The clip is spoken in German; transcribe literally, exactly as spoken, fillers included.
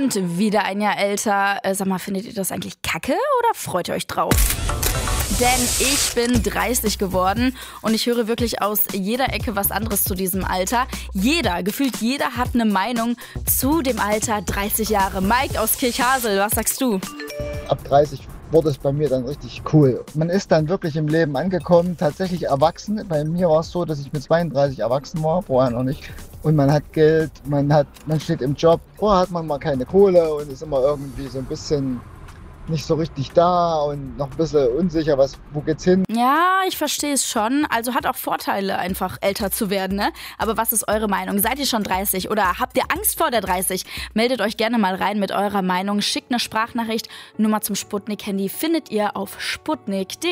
Und wieder ein Jahr älter. Äh, sag mal, findet ihr das eigentlich kacke oder freut ihr euch drauf? Denn ich bin dreißig geworden und ich höre wirklich aus jeder Ecke was anderes zu diesem Alter. Jeder, gefühlt jeder hat eine Meinung zu dem Alter dreißig Jahre. Mike aus Kirchhasel, was sagst du? Ab dreißig wurde es bei mir dann richtig cool. Man ist dann wirklich im Leben angekommen, tatsächlich erwachsen. Bei mir war es so, dass ich mit zweiunddreißig erwachsen war, vorher noch nicht. Und man hat Geld, man hat, man steht im Job. Vorher hat man mal keine Kohle und ist immer irgendwie so ein bisschen nicht so richtig da und noch ein bisschen unsicher, was, wo geht's hin? Ja, ich verstehe es schon. Also hat auch Vorteile, einfach älter zu werden, ne? Aber was ist eure Meinung? Seid ihr schon dreißig oder habt ihr Angst vor der dreißig? Meldet euch gerne mal rein mit eurer Meinung. Schickt eine Sprachnachricht. Nummer zum Sputnik-Handy findet ihr auf sputnik punkt de.